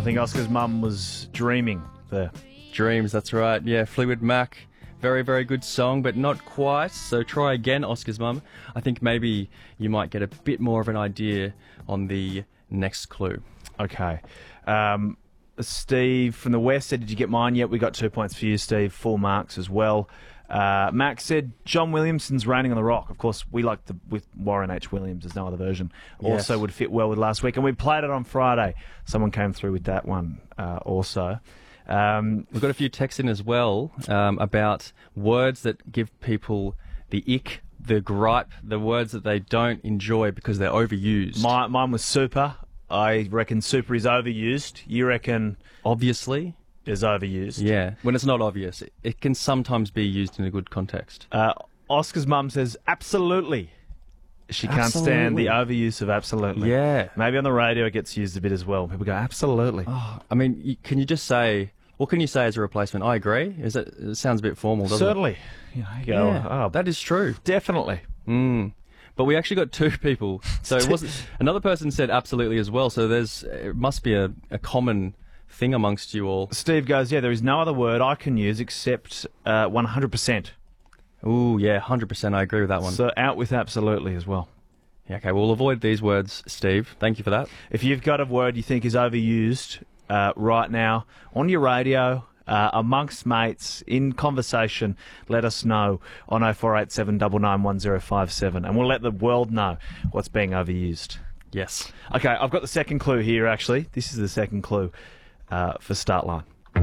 think Oscar's mum was dreaming there. Dreams, that's right. Yeah, Fleetwood Mac. Very, very good song, but not quite. So try again, Oscar's mum. I think maybe you might get a bit more of an idea on the next clue. Okay. Steve from the West said, did you get mine yet? We got 2 points for you, Steve. Full marks as well. Max said, John Williamson's Raining on the Rock. Of course, we like with Warren H. Williams. There's no other version. Yes. Also would fit well with last week. And we played it on Friday. Someone came through with that one also. We've got a few texts in as well about words that give people the ick, the gripe, the words that they don't enjoy because they're overused. Mine was super. I reckon super is overused. You reckon Obviously. is overused? Yeah, when it's not obvious. It can sometimes be used in a good context. Oscar's mum says, absolutely. She can't stand the overuse of absolutely. Yeah. Maybe on the radio it gets used a bit as well. People go, absolutely. Oh, I mean, can you just say... What can you say as a replacement? I agree. It sounds a bit formal, doesn't Certainly. You know, you go, Yeah, that is true. definitely. But we actually got two people. So it wasn't. Another person said absolutely as well. So it must be a common thing amongst you all. Steve goes, yeah, there is no other word I can use except 100%. Ooh, yeah, 100%. I agree with that one. So out with absolutely as well. Yeah, okay, we'll avoid these words, Steve. Thank you for that. If you've got a word you think is overused right now on your radio, amongst mates, in conversation, let us know on 0487 991057 and we'll let the world know what's being overused. Yes. Okay, I've got the second clue here, actually. This is the second clue for Start Line.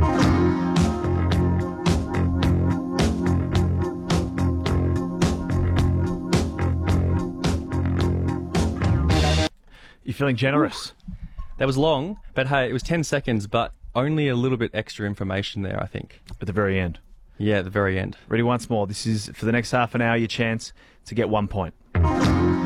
You feeling generous? That was long, but hey, it was 10 seconds, but only a little bit extra information there, I think. At the very end. Yeah, at the very end. Ready once more. This is, for the next half an hour, your chance to get 1 point.